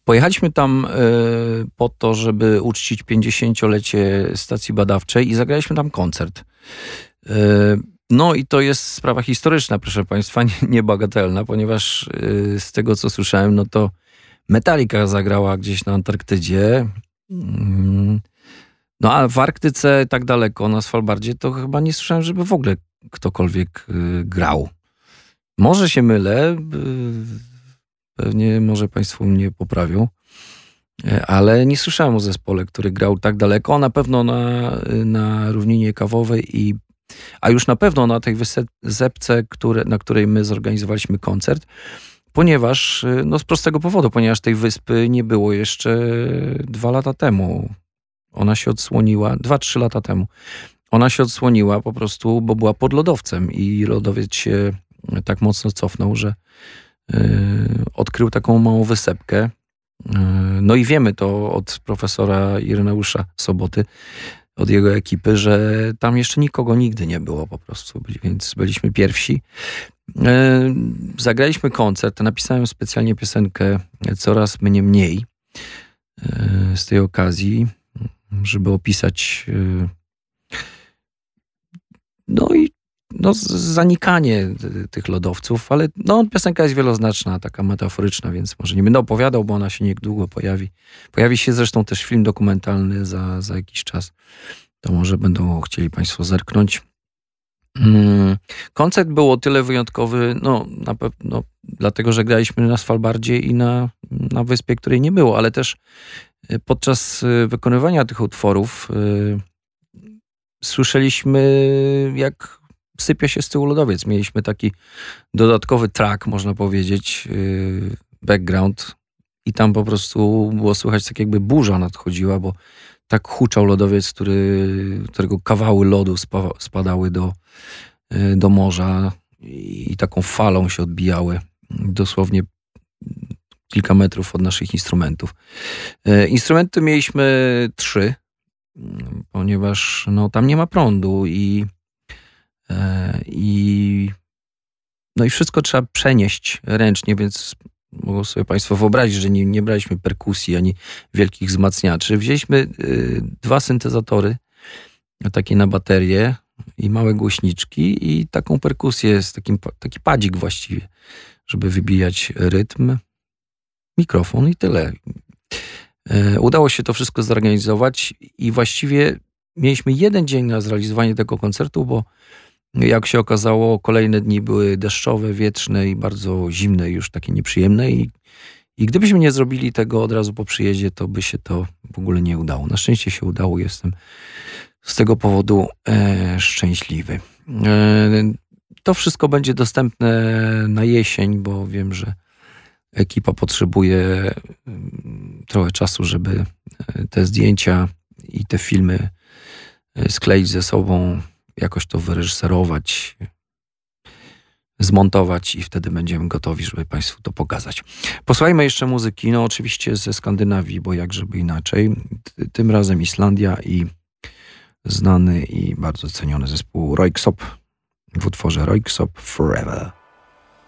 Pojechaliśmy tam po to, żeby uczcić 50-lecie stacji badawczej i zagraliśmy tam koncert. No i to jest sprawa historyczna, proszę Państwa, niebagatelna, ponieważ z tego, co słyszałem, no to Metallica zagrała gdzieś na Antarktydzie. No a w Arktyce tak daleko, na Svalbardzie, to chyba nie słyszałem, żeby w ogóle ktokolwiek grał. Może się mylę, pewnie może Państwo mnie poprawią, ale nie słyszałem o zespole, który grał tak daleko, na pewno na równinie kawowej, a już na pewno na tej wysepce, na której my zorganizowaliśmy koncert, ponieważ, no z prostego powodu, ponieważ tej wyspy nie było jeszcze 2 lata temu. Ona się odsłoniła, 2-3 lata temu. Ona się odsłoniła po prostu, bo była pod lodowcem i lodowiec się tak mocno cofnął, że odkrył taką małą wysepkę. No i wiemy to od profesora Ireneusza Soboty, od jego ekipy, że tam jeszcze nikogo nigdy nie było po prostu, więc byliśmy pierwsi. Zagraliśmy koncert, napisałem specjalnie piosenkę Coraz mnie mniej z tej okazji, żeby opisać zanikanie tych lodowców, ale piosenka jest wieloznaczna, taka metaforyczna, więc może nie będę opowiadał, bo ona się niedługo pojawi. Pojawi się zresztą też film dokumentalny za jakiś czas. To może będą chcieli Państwo zerknąć. Koncert był o tyle wyjątkowy, na pewno dlatego, że graliśmy na Svalbardzie i na wyspie, której nie było, ale też podczas wykonywania tych utworów słyszeliśmy, jak sypie się z tyłu lodowiec. Mieliśmy taki dodatkowy track, można powiedzieć, background i tam po prostu było słychać tak, jakby burza nadchodziła, bo tak huczał lodowiec, którego kawały lodu spadały do morza i taką falą się odbijały dosłownie kilka metrów od naszych instrumentów. Instrumenty mieliśmy 3, ponieważ tam nie ma prądu i wszystko trzeba przenieść ręcznie, więc mogą sobie Państwo wyobrazić, że nie braliśmy perkusji ani wielkich wzmacniaczy. Wzięliśmy 2 syntezatory, takie na baterię i małe głośniczki i taką perkusję, taki padzik właściwie, żeby wybijać rytm, mikrofon i tyle. Udało się to wszystko zorganizować i właściwie mieliśmy 1 dzień na zrealizowanie tego koncertu, bo jak się okazało, kolejne dni były deszczowe, wietrzne i bardzo zimne, już takie nieprzyjemne i gdybyśmy nie zrobili tego od razu po przyjeździe, to by się to w ogóle nie udało. Na szczęście się udało, jestem z tego powodu szczęśliwy. To wszystko będzie dostępne na jesień, bo wiem, że ekipa potrzebuje trochę czasu, żeby te zdjęcia i te filmy skleić ze sobą, jakoś to wyreżyserować, zmontować i wtedy będziemy gotowi, żeby Państwu to pokazać. Posłuchajmy jeszcze muzyki, oczywiście ze Skandynawii, bo jak żeby inaczej. Tym razem Islandia i znany i bardzo ceniony zespół Röyksopp w utworze Röyksopp Forever.